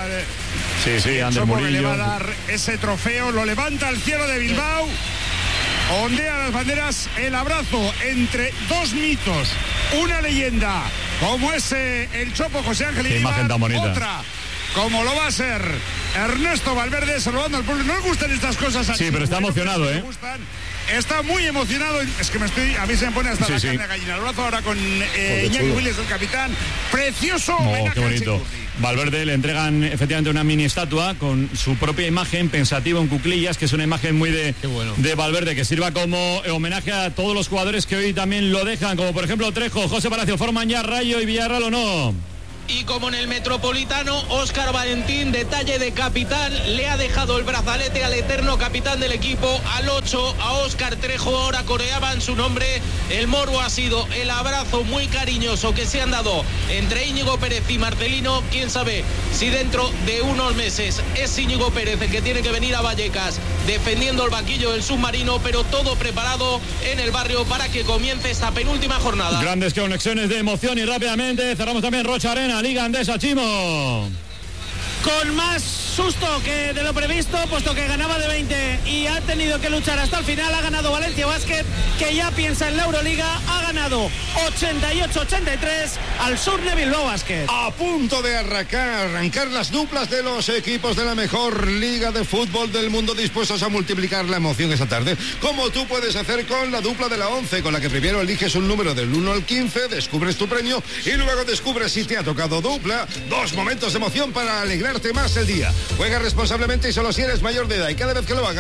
Sí, Ander Murillo. Le va a dar ese trofeo, lo levanta al cielo de Bilbao, ondea las banderas, el abrazo entre dos mitos, una leyenda como es el Chopo José Ángel Iribar, otra como lo va a ser Ernesto Valverde, saludando al público. No le gustan estas cosas así. Sí, pero está emocionado, ¿eh? Está muy emocionado, es que a mí se me pone hasta la carne de gallina. El brazo ahora con Iñaki Williams, el capitán. Precioso homenaje. Qué bonito. Valverde le entregan efectivamente una mini estatua con su propia imagen, pensativo en cuclillas, que es una imagen muy de Valverde, que sirva como homenaje a todos los jugadores que hoy también lo dejan, como por ejemplo Trejo, José Palacio, forman ya Rayo y Villarreal o no. Y como en el Metropolitano, Óscar Valentín, detalle de capitán, le ha dejado el brazalete al eterno capitán del equipo, al 8, a Óscar Trejo. Ahora coreaban su nombre. El morbo ha sido el abrazo muy cariñoso que se han dado entre Íñigo Pérez y Marcelino. Quién sabe si dentro de unos meses es Íñigo Pérez el que tiene que venir a Vallecas defendiendo el banquillo del submarino, pero todo preparado en el barrio para que comience esta penúltima jornada. Grandes conexiones de emoción y rápidamente cerramos también Rocha Arena, Liga Andesa, Chimo. Con más susto que de lo previsto, puesto que ganaba de 20 y ha tenido que luchar hasta el final. Ha ganado Valencia Basket, que ya piensa en la Euroliga. Ha ganado 88-83 al Surne Bilbao Basket. A punto de arrancar las duplas de los equipos de la mejor liga de fútbol del mundo, dispuestos a multiplicar la emoción esta tarde, como tú puedes hacer con la dupla de la 11, con la que primero eliges un número del 1 al 15, descubres tu premio y luego descubres si te ha tocado dupla. Dos momentos de emoción para alegrarte más el día. Juega responsablemente y solo si eres mayor de edad, y cada vez que lo hagas,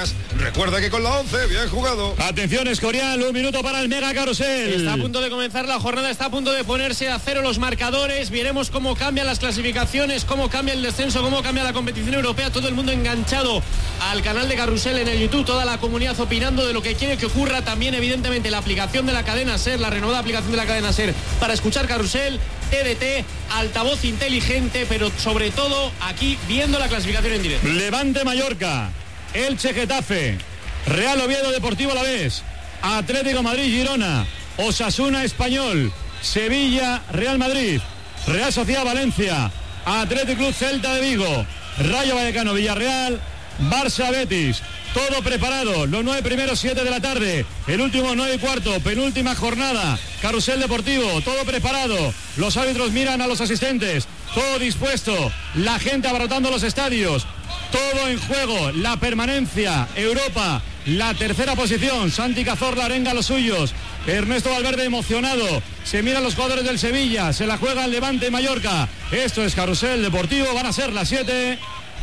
Recuerda que con la 11, bien jugado. Atención, Escorial, 1 minuto para el Mega Carrusel. Está a punto de comenzar la jornada, está a punto de ponerse a cero los marcadores. Veremos cómo cambian las clasificaciones, cómo cambia el descenso, cómo cambia la competición europea. Todo el mundo enganchado al canal de Carrusel en el YouTube, toda la comunidad opinando de lo que quiere que ocurra. También, evidentemente, la aplicación de la cadena SER, la renovada aplicación de la cadena SER para escuchar Carrusel, TDT, altavoz inteligente, pero sobre todo aquí viendo la clasificación en directo. Levante Mallorca, Elche Getafe, Real Oviedo Deportivo Alavés, Atlético Madrid Girona, Osasuna Español, Sevilla Real Madrid, Real Sociedad Valencia, Athletic Club Celta de Vigo, Rayo Vallecano Villarreal, Barça Betis. Todo preparado, los 9 primeros 7 de la tarde, el último 9 y cuarto, penúltima jornada, Carrusel Deportivo, todo preparado, los árbitros miran a los asistentes, todo dispuesto, la gente abarrotando los estadios, todo en juego, la permanencia, Europa, la tercera posición, Santi Cazorla arenga a los suyos, Ernesto Valverde emocionado, se miran los jugadores del Sevilla, se la juega el Levante Mallorca, esto es Carrusel Deportivo, van a ser las 7.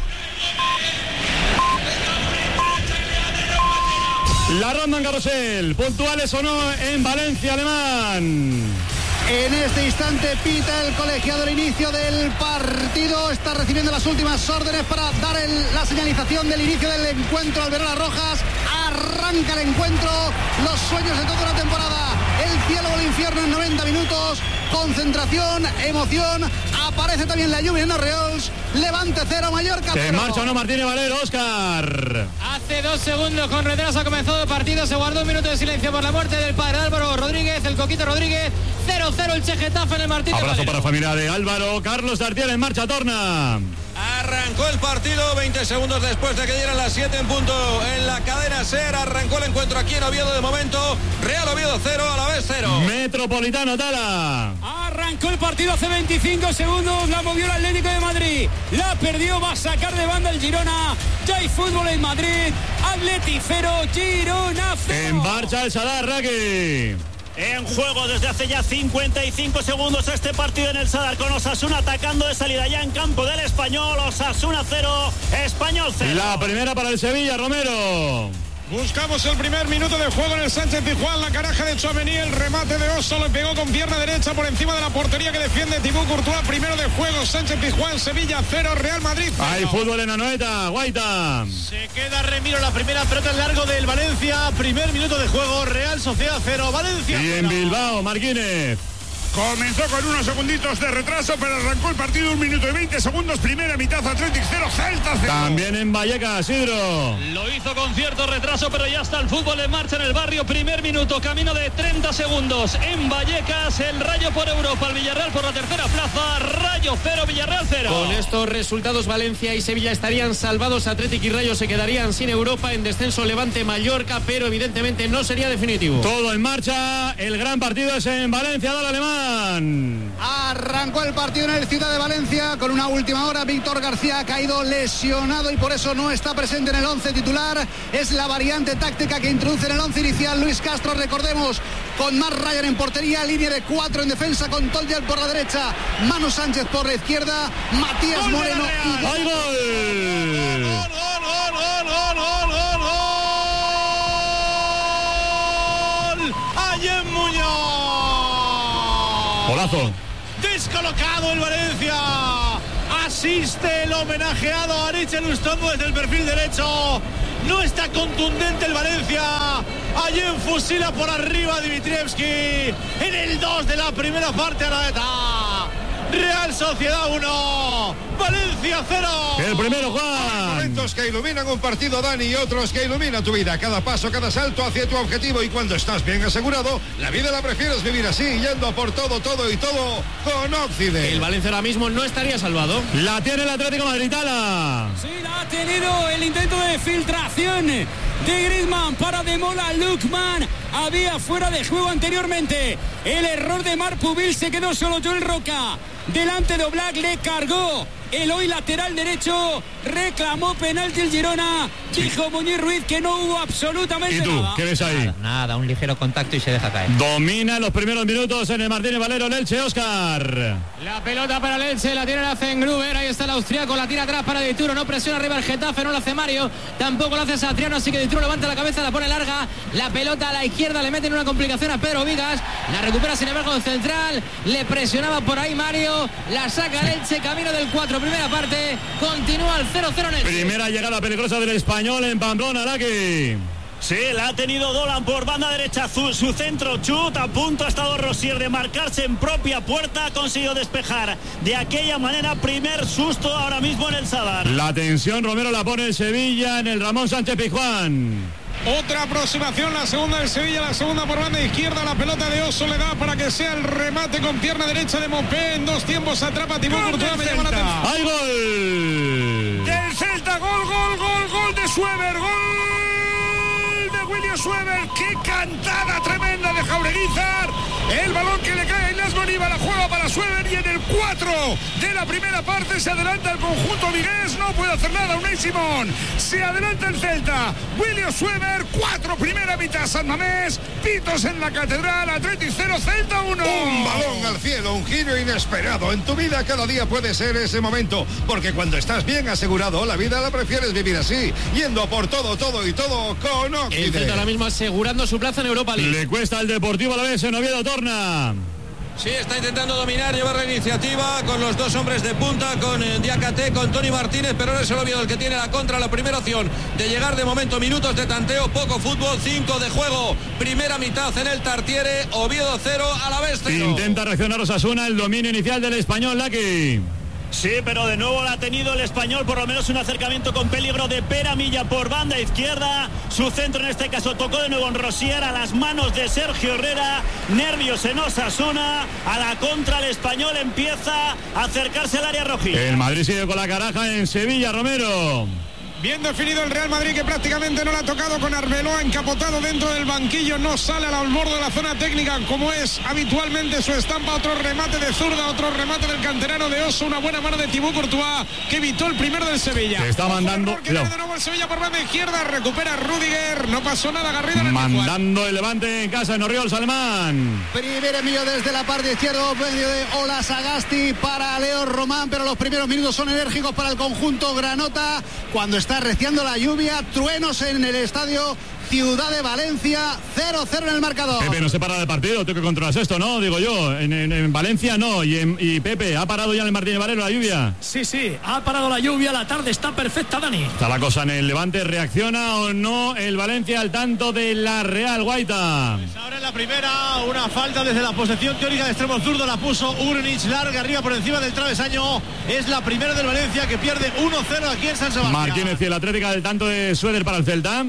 La ronda en Carrusel, puntuales o no en Valencia, Alemán. En este instante pita el colegiado el inicio del partido. Está recibiendo las últimas órdenes para dar la señalización del inicio del encuentro. Alberola Rojas arranca el encuentro. Los sueños de toda una temporada. El cielo o el infierno en 90 minutos. Concentración, emoción. Aparece también la lluvia en los Reals. Levante 0, Mallorca 0. ¿En marcha o no Martínez Valero, Óscar? Hace 2 segundos con retraso ha comenzado el partido. Se guardó un minuto de silencio por la muerte del padre Álvaro Rodríguez, el Coquito Rodríguez. 0-0 el Che Getafe en el Martínez Abrazo Valero. para familia de Álvaro. Carlos Tartiere en marcha, torna. Arrancó el partido 20 segundos después de que dieran las 7 en punto en la cadena SER. Arrancó el encuentro aquí en Oviedo de momento. Real Oviedo 0, Alavés 0. Metropolitano, Tala. Arrancó el partido hace 25 segundos. La movió el Atlético de Madrid. La perdió, va a sacar de banda el Girona. Ya hay fútbol en Madrid. Atleti 0, Girona 0. En marcha el Sadar, Raki. En juego desde hace ya 55 segundos este partido en el Sadar, con Osasuna atacando de salida ya en campo del Español. Osasuna 0, Español 0. La primera para el Sevilla, Romero. Buscamos el primer minuto de juego en el Sánchez Pizjuán. La caraja de Tchouaméni, el remate de Oso, lo pegó con pierna derecha por encima de la portería que defiende Thibaut Courtois. Primero de juego, Sánchez Pizjuán, Sevilla 0, Real Madrid 0. Hay fútbol en Anoeta, Guaita. Se queda Remiro, la primera pelota en largo del Valencia. Primer minuto de juego, Real Sociedad 0, Valencia 0. Y en Bilbao, Marquínez. Comenzó con unos segunditos de retraso, pero arrancó el partido 1 minuto y 20 segundos. Primera mitad, Athletic 0, Celta 0. También en Vallecas, Isidro. Lo hizo con cierto retraso, pero ya está el fútbol en marcha en el barrio. Primer minuto, camino de 30 segundos. En Vallecas, el Rayo por Europa, el Villarreal por la tercera plaza. Rayo 0, Villarreal 0. Con estos resultados, Valencia y Sevilla estarían salvados. Athletic y Rayo se quedarían sin Europa. En descenso, Levante, Mallorca, pero evidentemente no sería definitivo. Todo en marcha. El gran partido es en Valencia, dale Alemán. Arrancó el partido en el Ciudad de Valencia con una última hora. Víctor García ha caído lesionado y por eso no está presente en el 11 titular. Es la variante táctica que introduce en el 11 inicial Luis Castro, recordemos, con Marc Ryan en portería, línea de 4 en defensa con Toldial por la derecha, Manu Sánchez por la izquierda, Matías Moreno y... ¡Hay gol! ¡Gol! ¡Ayem Muñoz! Golazo. Descolocado el Valencia. Asiste el homenajeado a Richard Lustombo desde el perfil derecho. No está contundente el Valencia. Ayem fusila por arriba a Dimitrievski. En el 2 de la primera parte a la meta. Real Sociedad 1, Valencia 0. El primero, Juan. Momentos que iluminan un partido, Dani, y otros que iluminan tu vida. Cada paso, cada salto hacia tu objetivo. Y cuando estás bien asegurado, la vida la prefieres vivir así, yendo a por todo, todo y todo con Occident. El Valencia ahora mismo no estaría salvado. La tiene el Atlético Madrid, Tala. Sí, la ha tenido el intento de filtración de Griezmann para Demola Lukman. Había fuera de juego anteriormente. El error de Marc Pubil, se quedó solo Joel Roca. Delante de Oblak, le cargó el hoy lateral derecho reclamó penalti el Girona, dijo Muñiz Ruiz que no hubo absolutamente nada. ¿Y tú? ¿Qué ves ahí? Nada, un ligero contacto y se deja caer. Domina en los primeros minutos en el Martínez Valero el Elche, Óscar. La pelota para el Elche, la tiene la Zengruber, ahí está el austriaco, la tira atrás para Dituro, no presiona arriba el Getafe, no lo hace Mario, tampoco lo hace Satriano, así que Dituro levanta la cabeza, la pone larga, la pelota a la izquierda, le meten una complicación a Pedro Vigas, la recupera sin embargo el central, le presionaba por ahí Mario, la saca el Elche, camino del 4, primera parte, continúa el 0-0 en el Primera llegada peligrosa del Español en Pamplona, Laki. Sí, la ha tenido Dolan por banda derecha, su centro chut, a punto ha estado Rosier de marcarse en propia puerta, ha conseguido despejar de aquella manera, primer susto ahora mismo en el Sadar. La tensión Romero la pone el Sevilla en el Ramón Sánchez Pizjuán. Otra aproximación, la segunda del Sevilla, la segunda por banda izquierda, la pelota de Oso le da para que sea el remate con pierna derecha de Mopé, en dos tiempos atrapa a Thibaut Courtois, me llama la atención. ¡Hay gol! Del Celta, gol de Sueber, gol de William Sueber, qué cantada tremenda de Jaureguizar, el balón que le cae a Ilas Bolívar, la juega para Sueber y en el 4 de la primera parte se adelanta el conjunto vigués, no puede hacer nada Unai Simón, se adelanta el Celta, William Sueber, 4, primera mitad San Mamés, pitos en la Catedral, Athletic 0, Celta 1. Un balón al cielo, un giro inesperado, en tu vida cada día puede ser ese momento, porque cuando estás bien asegurado, la vida la prefieres vivir así, yendo por todo y todo con Occidente. El Celta ahora mismo asegurando su plaza en Europa League. Le cuesta al Deportivo Alavés en Oviedo, Torna. Sí, está intentando dominar, llevar la iniciativa con los dos hombres de punta, con Diakate, con Tony Martínez, pero ahora es el Oviedo el que tiene la contra, la primera opción de llegar de momento, minutos de tanteo, poco fútbol, 5 de juego, primera mitad en el Tartiere, Oviedo 0, Alavés 0. Intenta reaccionar Osasuna, el dominio inicial del Español, Laki. Sí, pero de nuevo la ha tenido el Español, por lo menos un acercamiento con peligro de Peramilla por banda izquierda. Su centro en este caso tocó de nuevo en Rosier, a las manos de Sergio Herrera. Nervios en Osasuna, a la contra el Español empieza a acercarse al área rojilla. El Madrid sigue con la caraja en Sevilla, Romero. Bien definido el Real Madrid, que prácticamente no la ha tocado, con Arbeloa encapotado dentro del banquillo, no sale al borde de la zona técnica como es habitualmente su estampa. Otro remate de zurda, otro remate del canterano de Oso, una buena mano de Thibaut Courtois que evitó el primero del Sevilla. Se está mandando de nuevo el Sevilla por banda izquierda, recupera Rudiger, no pasó nada, Garrido mandando el Levante en casa en Oriol Salmán. Primer envío desde la parte izquierda, medio de Ola Sagasti para Leo Román, pero los primeros minutos son enérgicos para el conjunto granota cuando está arreciando la lluvia, truenos en el estadio Ciudad de Valencia, 0-0 en el marcador. Pepe, no se para de partido, tú que controlas esto, ¿no? Digo yo, en Valencia no, y Pepe, ¿ha parado ya en el Martínez Valero la lluvia? Sí, ha parado la lluvia, la tarde está perfecta, Dani. Está la cosa en el Levante, ¿reacciona o no el Valencia al tanto de la Real, Guaita? Pues ahora en la primera, una falta desde la posesión teórica de extremo zurdo, la puso Urnich larga arriba por encima del travesaño, es la primera del Valencia que pierde 1-0 aquí en San Sebastián. Martínez y el Atlético del tanto de Sueder para el Celta.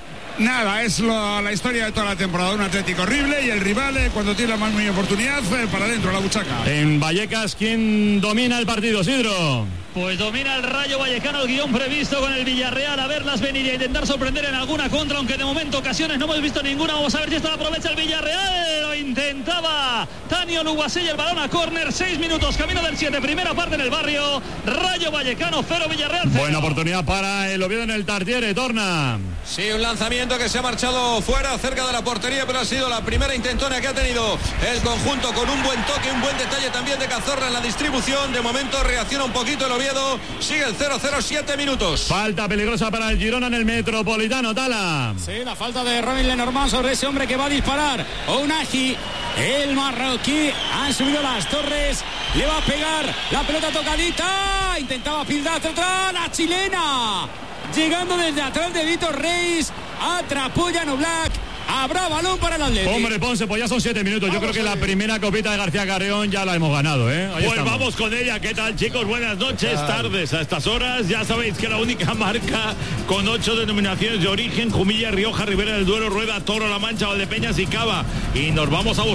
Nada, es la historia de toda la temporada, un Atlético horrible y el rival cuando tiene la más mínima oportunidad para adentro, la buchaca. En Vallecas, ¿quién domina el partido, Sidro? Pues domina el Rayo Vallecano, el guión previsto con el Villarreal, a verlas venir y a intentar sorprender en alguna contra, aunque de momento ocasiones no hemos visto ninguna. Vamos a ver si esto lo aprovecha el Villarreal. Lo intentaba Tanio Luguasella, el balón a córner, 6 minutos, camino del 7, primera parte en el barrio. Rayo Vallecano 0, Villarreal 0. Buena oportunidad para el Oviedo en el Tartiere, Torna. Sí, un lanzamiento que se ha marchado fuera, cerca de la portería, pero ha sido la primera intentona que ha tenido el conjunto, con un buen toque, un buen detalle también de Cazorla en la distribución. De momento reacciona un poquito el Oviedo, sigue el 0-0, 7 minutos. Falta peligrosa para el Girona en el Metropolitano, Tala. Sí, la falta de Ronald Lenormand sobre ese hombre que va a disparar. Onaji, el marroquí, han subido las torres, le va a pegar, la pelota tocadita, intentaba filtrar otra, la chilena. Llegando desde atrás de Víctor Reis, atrapó Jan Oblak, habrá balón para el Atlético. Hombre, Ponce, pues ya son 7 minutos. Yo creo que la primera copita de García Carreón ya la hemos ganado, ¿eh? Pues estamos. Vamos con ella. ¿Qué tal, chicos? Buenas noches, tardes. A estas horas ya sabéis que la única marca con 8 denominaciones de origen: Jumilla, Rioja, Ribera del Duero, Rueda, Toro, La Mancha, Valdepeñas y Cava. Y nos vamos a